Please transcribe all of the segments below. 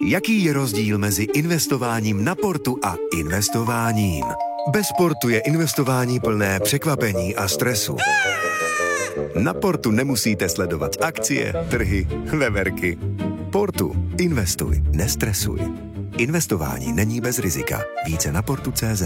Jaký je rozdíl mezi investováním na portu a investováním? Bez portu je investování plné překvapení a stresu. Na portu nemusíte sledovat akcie, trhy, veverky. Portu. Investuj, nestresuj. Investování není bez rizika. Více na portu.cz.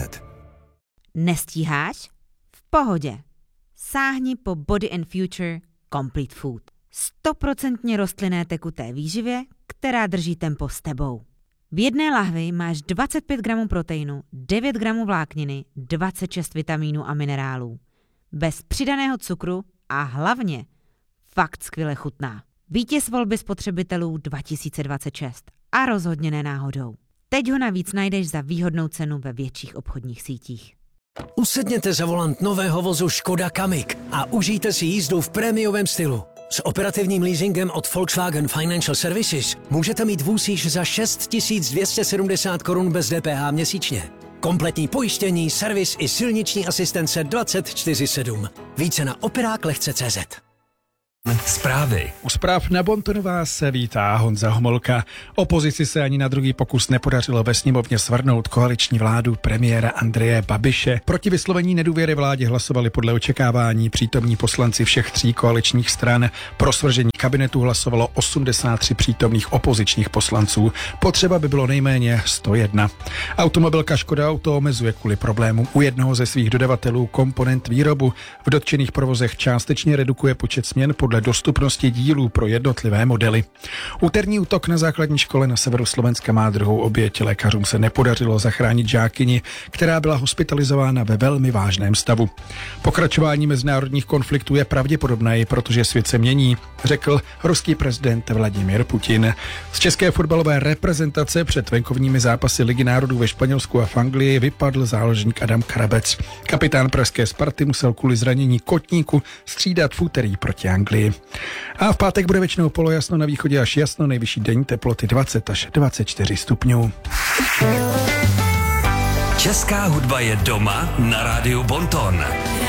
Nestíháš? V pohodě. Sáhni po Body & Future Complete Food. 100% rostlinné tekuté výživě, která drží tempo s tebou. V jedné lahvi máš 25 gramů proteinu, 9 gramů vlákniny, 26 vitamínů a minerálů. Bez přidaného cukru a hlavně fakt skvěle chutná. Vítěz volby spotřebitelů 2026 a rozhodně ne náhodou. Teď ho navíc najdeš za výhodnou cenu ve větších obchodních sítích. Usedněte za volant nového vozu Škoda Kamiq a užijte si jízdu v prémiovém stylu. S operativním leasingem od Volkswagen Financial Services můžete mít vůz již za 6 270 korun bez DPH měsíčně. Kompletní pojištění, servis i silniční asistence 24/7. Více na operáklehce.cz. Zprávy. U zpráv na Bontonu vás se vítá Honza Homolka. Opozici se ani na druhý pokus nepodařilo ve sněmovně svrhnout koaliční vládu premiéra Andreje Babiše. Proti vyslovení nedůvěry vládě hlasovali podle očekávání přítomní poslanci všech tří koaličních stran. Pro svržení kabinetu hlasovalo 83 přítomných opozičních poslanců. Potřeba by bylo nejméně 101. Automobilka Škoda Auto omezuje kvůli problémům u jednoho ze svých dodavatelů komponent výrobu. V dotčených provozech částečně redukuje počet směn podle dostupnosti dílů pro jednotlivé modely. Úterní útok na základní škole na severu Slovenska má druhou oběť. Lékařům se nepodařilo zachránit žákyni, která byla hospitalizována ve velmi vážném stavu. Pokračování mezinárodních konfliktů je pravděpodobné, protože svět se mění, řekl ruský prezident Vladimír Putin. Z české fotbalové reprezentace před venkovními zápasy Ligy národů ve Španělsku a v Anglii vypadl záložník Adam Krabec. Kapitán pražské Sparty musel kvůli zranění kotníku střídat v úterý proti Anglii. A v pátek bude většinou polojasno, na východě až jasno, nejvyšší denní teploty 20 až 24 stupňů. Česká hudba je doma na rádiu Bonton.